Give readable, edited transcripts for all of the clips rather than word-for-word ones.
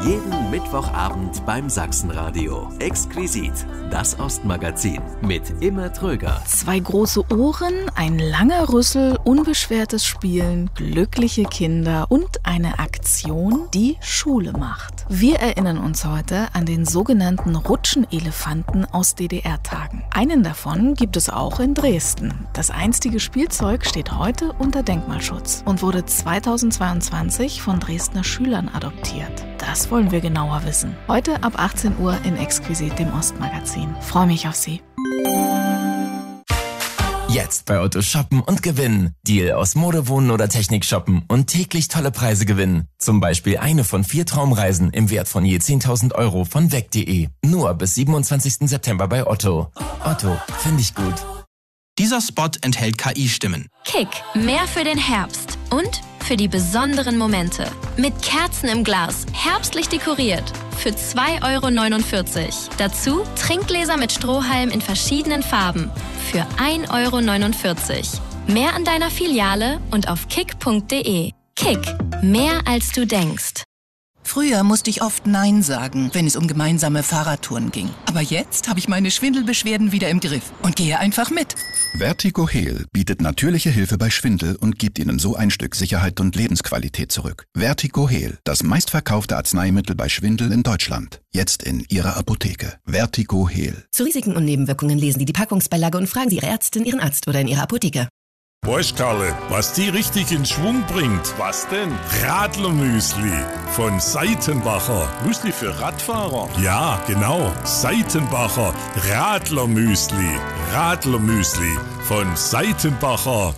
Jeden Mittwochabend beim Sachsenradio. Exquisit, das Ostmagazin mit Imme Tröger. 2 große Ohren, ein langer Rüssel, unbeschwertes Spielen, glückliche Kinder und eine Aktion, die Schule macht. Wir erinnern uns heute an den sogenannten Rutschenelefanten aus DDR-Tagen. Einen davon gibt es auch in Dresden. Das einstige Spielzeug steht heute unter Denkmalschutz und wurde 2022 von Dresdner Schülern adoptiert. Das wollen wir genauer wissen. Heute ab 18 Uhr in Exquisit, dem Ostmagazin. Freue mich auf Sie. Jetzt bei Otto shoppen und gewinnen. Deal aus Mode, Wohnen oder Technik shoppen und täglich tolle Preise gewinnen. Zum Beispiel eine von 4 Traumreisen im Wert von je 10.000 € von weg.de. Nur bis 27. September bei Otto. Otto, finde ich gut. Dieser Spot enthält KI-Stimmen. Kick, mehr für den Herbst und für die besonderen Momente. Mit Kerzen im Glas, herbstlich dekoriert. Für 2,49 €. Dazu Trinkgläser mit Strohhalm in verschiedenen Farben. Für 1,49 €. Mehr an deiner Filiale und auf kick.de. Kick, mehr als du denkst. Früher musste ich oft Nein sagen, wenn es um gemeinsame Fahrradtouren ging. Aber jetzt habe ich meine Schwindelbeschwerden wieder im Griff und gehe einfach mit. VertigoHeal bietet natürliche Hilfe bei Schwindel und gibt Ihnen so ein Stück Sicherheit und Lebensqualität zurück. VertigoHeal, das meistverkaufte Arzneimittel bei Schwindel in Deutschland. Jetzt in Ihrer Apotheke. VertigoHeal. Zu Risiken und Nebenwirkungen lesen Sie die Packungsbeilage und fragen Sie Ihre Ärztin, Ihren Arzt oder in Ihrer Apotheke. Weißt Karle, was die richtig in Schwung bringt? Was denn? Radlermüsli von Seitenbacher. Müsli für Radfahrer? Ja, genau. Seitenbacher Radlermüsli. Radlermüsli von Seitenbacher.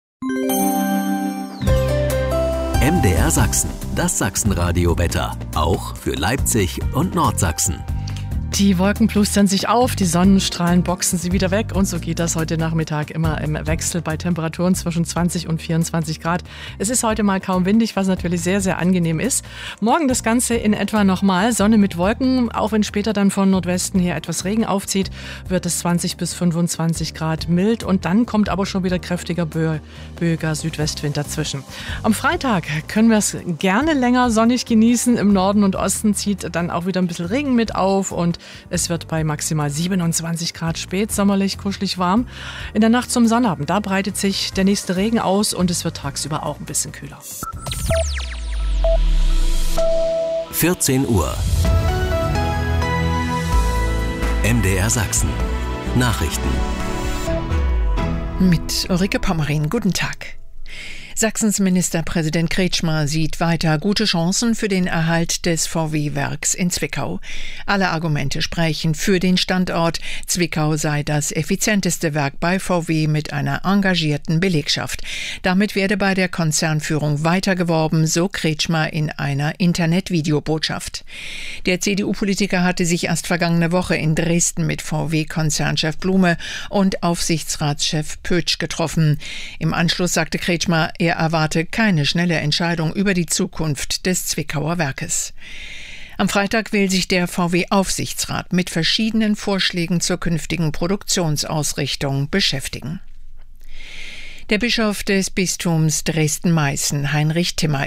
MDR Sachsen, das Sachsenradio-Wetter. Auch für Leipzig und Nordsachsen. Die Wolken plustern sich auf, die Sonnenstrahlen boxen sie wieder weg und so geht das heute Nachmittag immer im Wechsel bei Temperaturen zwischen 20 und 24 Grad. Es ist heute mal kaum windig, was natürlich sehr, sehr angenehm ist. Morgen das Ganze in etwa nochmal, Sonne mit Wolken, auch wenn später dann von Nordwesten her etwas Regen aufzieht, wird es 20 bis 25 Grad mild und dann kommt aber schon wieder kräftiger böiger Südwestwind dazwischen. Am Freitag können wir es gerne länger sonnig genießen, im Norden und Osten zieht dann auch wieder ein bisschen Regen mit auf und es wird bei maximal 27 Grad spätsommerlich, kuschelig warm. In der Nacht zum Sonnabend, da breitet sich der nächste Regen aus und es wird tagsüber auch ein bisschen kühler. 14 Uhr. MDR Sachsen. Nachrichten. Mit Ulrike Pommerin. Guten Tag. Sachsens Ministerpräsident Kretschmer sieht weiter gute Chancen für den Erhalt des VW-Werks in Zwickau. Alle Argumente sprechen für den Standort. Zwickau sei das effizienteste Werk bei VW mit einer engagierten Belegschaft. Damit werde bei der Konzernführung weiter geworben, so Kretschmer in einer Internet-Videobotschaft. Der CDU-Politiker hatte sich erst vergangene Woche in Dresden mit VW-Konzernchef Blume und Aufsichtsratschef Pötsch getroffen. Im Anschluss sagte Kretschmer, er erwarte keine schnelle Entscheidung über die Zukunft des Zwickauer Werkes. Am Freitag will sich der VW-Aufsichtsrat mit verschiedenen Vorschlägen zur künftigen Produktionsausrichtung beschäftigen. Der Bischof des Bistums Dresden-Meißen, Heinrich Timmer,